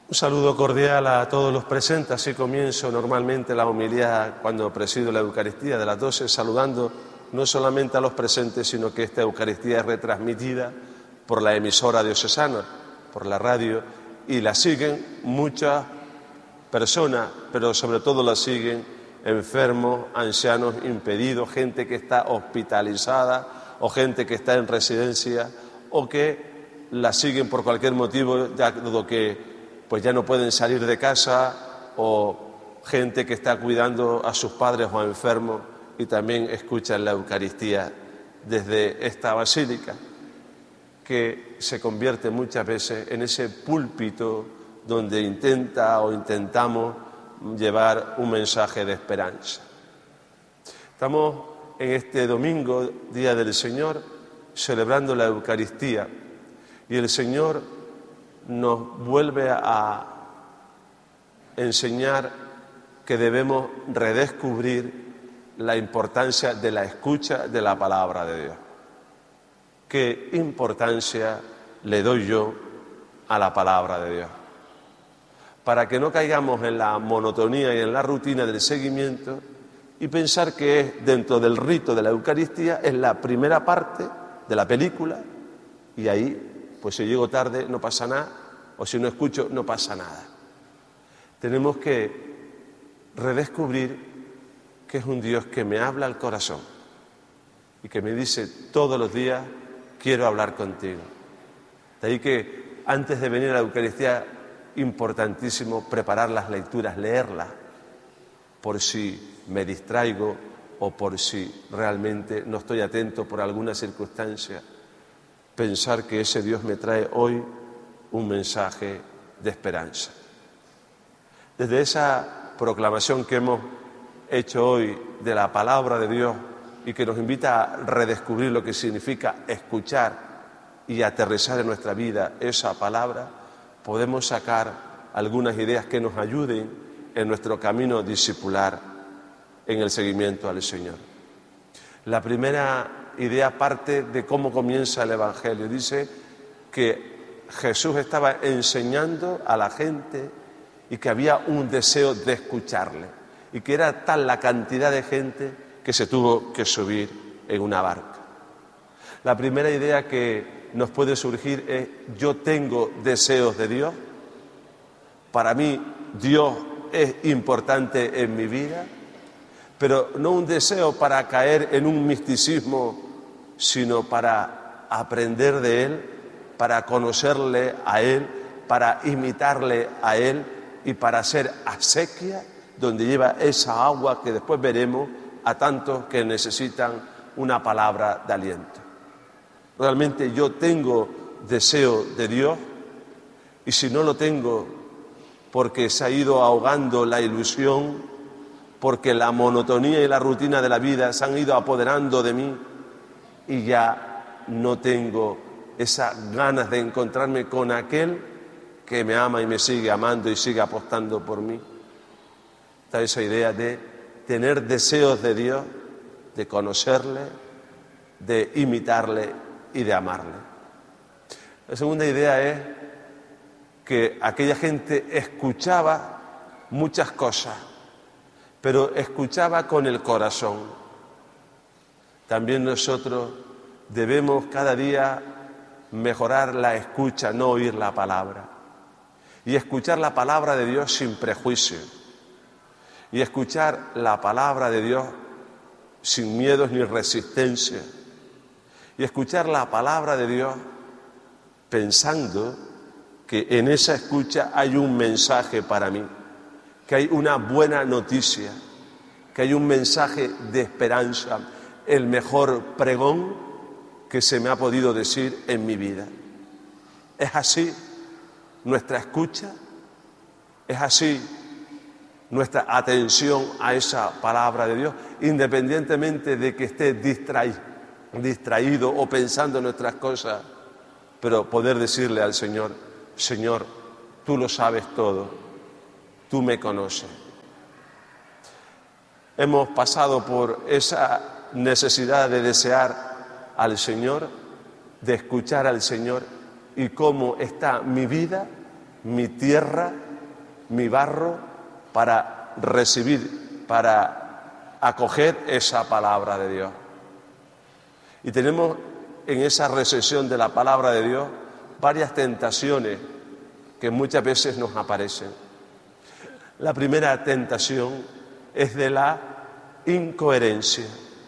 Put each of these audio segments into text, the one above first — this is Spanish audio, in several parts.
Un saludo cordial a todos los presentes. Así comienzo normalmente la homilía cuando presido la Eucaristía de las 12, saludando no solamente a los presentes, sino que esta Eucaristía es retransmitida por la emisora diocesana, por la radio, y la siguen muchas personas, pero sobre todo la siguen enfermos, ancianos, impedidos, gente que está hospitalizada o gente que está en residencia o que la siguen por cualquier motivo, dado que pues ya no pueden salir de casa, o gente que está cuidando a sus padres o enfermos y también escuchan la Eucaristía desde esta basílica, que se convierte muchas veces en ese púlpito donde intentamos llevar un mensaje de esperanza. Estamos en este domingo, Día del Señor, celebrando la Eucaristía, y el Señor nos vuelve a enseñar que debemos redescubrir la importancia de la escucha de la palabra de Dios. ¿Qué importancia le doy yo a la palabra de Dios? Para que no caigamos en la monotonía y en la rutina del seguimiento y pensar que es dentro del rito de la Eucaristía, es la primera parte de la película, y ahí pues si llego tarde no pasa nada, o si no escucho no pasa nada. Tenemos que redescubrir que es un Dios que me habla al corazón y que me dice todos los días: quiero hablar contigo. De ahí que antes de venir a la Eucaristía, importantísimo preparar las lecturas, leerlas, por si me distraigo o por si realmente no estoy atento por alguna circunstancia. Pensar que ese Dios me trae hoy un mensaje de esperanza. Desde esa proclamación que hemos hecho hoy de la palabra de Dios y que nos invita a redescubrir lo que significa escuchar y aterrizar en nuestra vida esa palabra, podemos sacar algunas ideas que nos ayuden en nuestro camino discipular en el seguimiento al Señor. La primera idea parte de cómo comienza el Evangelio. Dice que Jesús estaba enseñando a la gente y que había un deseo de escucharle, y que era tal la cantidad de gente que se tuvo que subir en una barca. La primera idea que nos puede surgir es: yo tengo deseos de Dios. Para mí Dios es importante en mi vida, pero no un deseo para caer en un misticismo, sino para aprender de Él, para conocerle a Él, para imitarle a Él y para ser acequia donde lleva esa agua que después veremos a tantos que necesitan una palabra de aliento. Realmente yo tengo deseo de Dios, y si no lo tengo porque se ha ido ahogando la ilusión, porque la monotonía y la rutina de la vida se han ido apoderando de mí y ya no tengo esas ganas de encontrarme con aquel que me ama y me sigue amando y sigue apostando por mí. Está esa idea de tener deseos de Dios, de conocerle, de imitarle y de amarle. La segunda idea es que aquella gente escuchaba muchas cosas, pero escuchaba con el corazón. También nosotros debemos cada día mejorar la escucha, no oír la palabra. Y escuchar la palabra de Dios sin prejuicio. Y escuchar la palabra de Dios sin miedos ni resistencia. Y escuchar la palabra de Dios pensando que en esa escucha hay un mensaje para mí, que hay una buena noticia, que hay un mensaje de esperanza, el mejor pregón que se me ha podido decir en mi vida. ¿Es así nuestra escucha? ¿Es así nuestra atención a esa palabra de Dios, independientemente de que esté distraído o pensando en nuestras cosas, pero poder decirle al Señor: Señor, tú lo sabes todo, tú me conoces? Hemos pasado por esa necesidad de desear al Señor, de escuchar al Señor, y cómo está mi vida mi tierra, mi barro, para recibir, para acoger esa palabra de Dios. Y tenemos en esa recepción de la palabra de Dios varias tentaciones que muchas veces nos aparecen. La primera tentación es de la incoherencia.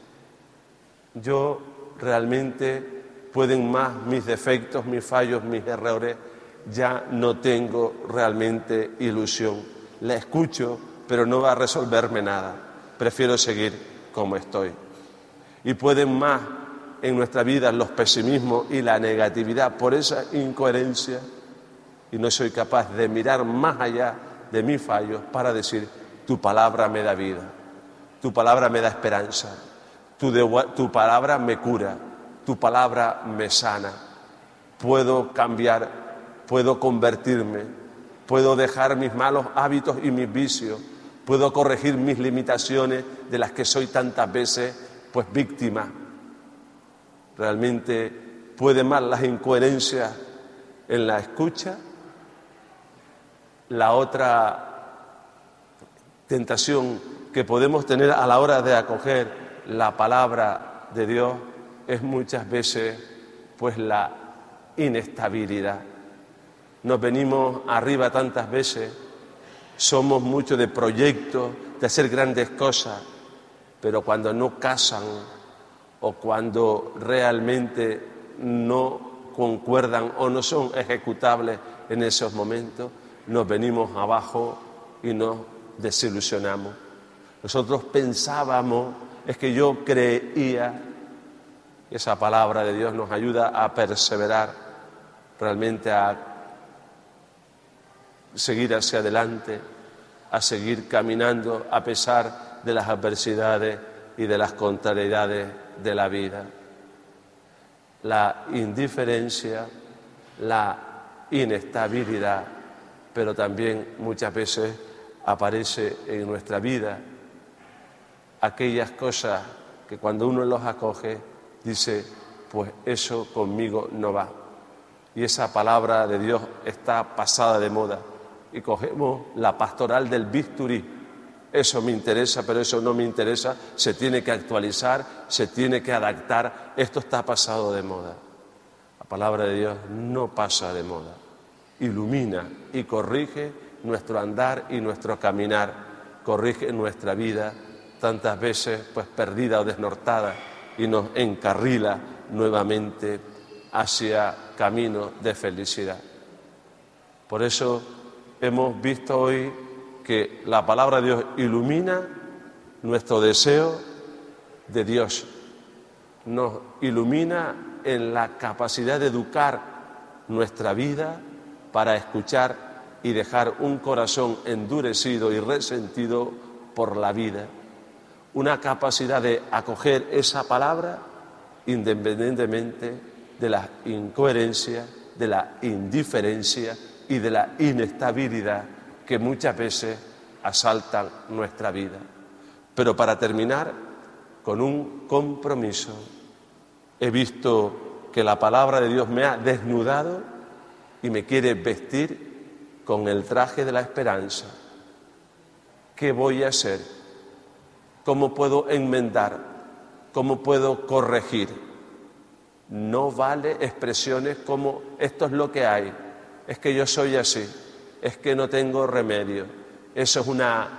Yo realmente pueden más mis defectos, mis fallos, mis errores, ya no tengo realmente ilusión. La escucho, pero no va a resolverme nada. Prefiero seguir como estoy. Y pueden más en nuestra vida los pesimismos y la negatividad por esa incoherencia, y no soy capaz de mirar más allá de mis fallos para decir: tu palabra me da vida, tu palabra me da esperanza, tu palabra me cura, tu palabra me sana. Puedo cambiar, puedo convertirme, puedo dejar mis malos hábitos y mis vicios, puedo corregir mis limitaciones de las que soy tantas veces pues víctima. Realmente puede más las incoherencias en la escucha. La otra tentación que podemos tener a la hora de acoger la palabra de Dios es muchas veces pues la inestabilidad. Nos venimos arriba tantas veces, somos mucho de proyectos, de hacer grandes cosas, pero cuando no casan o cuando realmente no concuerdan o no son ejecutables en esos momentos, nos venimos abajo y nos desilusionamos. Nosotros pensábamos, es que yo creía. Esa palabra de Dios nos ayuda a perseverar, realmente a seguir hacia adelante, a seguir caminando a pesar de las adversidades y de las contrariedades de la vida. La indiferencia, la inestabilidad, pero también muchas veces aparece en nuestra vida aquellas cosas que cuando uno los acoge dice: pues eso conmigo no va. Y esa palabra de Dios está pasada de moda y cogemos la pastoral del bisturí. Eso me interesa, pero eso no me interesa, se tiene que actualizar, se tiene que adaptar, esto está pasado de moda. La palabra de Dios no pasa de moda, ilumina y corrige nuestro andar y nuestro caminar, corrige nuestra vida, tantas veces pues perdida o desnortada, y nos encarrila nuevamente hacia caminos de felicidad. Por eso hemos visto hoy que la palabra de Dios ilumina nuestro deseo de Dios, nos ilumina en la capacidad de educar nuestra vida para escuchar y dejar un corazón endurecido y resentido por la vida, una capacidad de acoger esa palabra independientemente de la incoherencia, de la indiferencia y de la inestabilidad que muchas veces asaltan nuestra vida. Pero para terminar, con un compromiso, he visto que la palabra de Dios me ha desnudado y me quiere vestir con el traje de la esperanza. ¿Qué voy a hacer? ¿Cómo puedo enmendar? ¿Cómo puedo corregir? No vale expresiones como esto es lo que hay, es que yo soy así, es que no tengo remedio. Eso es una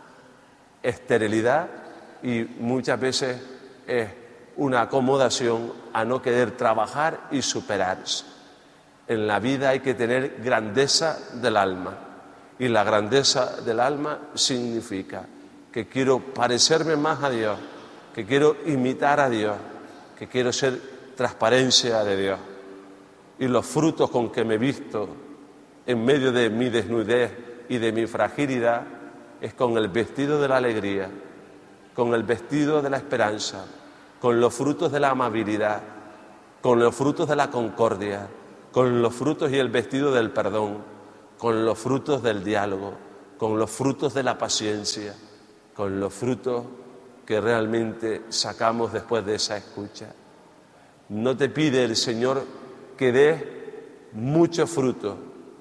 esterilidad y muchas veces es una acomodación a no querer trabajar y superarse. En la vida hay que tener grandeza del alma, y la grandeza del alma significa que quiero parecerme más a Dios, que quiero imitar a Dios, que quiero ser transparencia de Dios. Y los frutos con que me visto en medio de mi desnudez y de mi fragilidad es con el vestido de la alegría, con el vestido de la esperanza, con los frutos de la amabilidad, con los frutos de la concordia, con los frutos y el vestido del perdón, con los frutos del diálogo, con los frutos de la paciencia, con los frutos que realmente sacamos después de esa escucha. No te pide el Señor que des mucho fruto,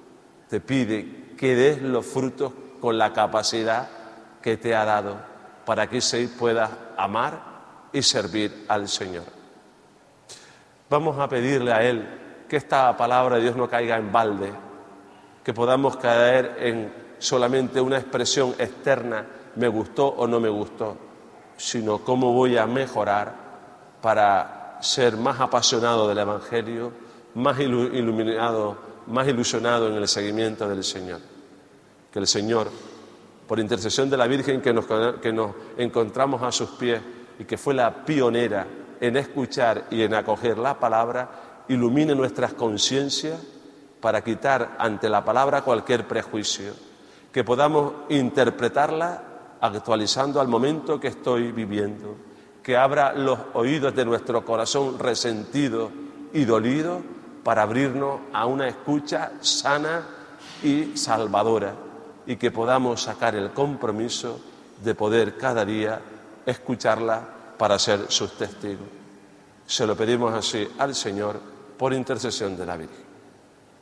te pide que des los frutos con la capacidad que te ha dado para que así puedas amar y servir al Señor. Vamos a pedirle a Él que esta palabra de Dios no caiga en balde, que podamos caer en solamente una expresión externa, me gustó o no me gustó, sino cómo voy a mejorar para ser más apasionado del Evangelio, más iluminado, más ilusionado en el seguimiento del Señor. Que el Señor, por intercesión de la Virgen que nos encontramos a sus pies y que fue la pionera en escuchar y en acoger la palabra, ilumine nuestras conciencias para quitar ante la palabra cualquier prejuicio, que podamos interpretarla actualizando al momento que estoy viviendo, que abra los oídos de nuestro corazón resentido y dolido para abrirnos a una escucha sana y salvadora, y que podamos sacar el compromiso de poder cada día escucharla para ser sus testigos. Se lo pedimos así al Señor por intercesión de la Virgen.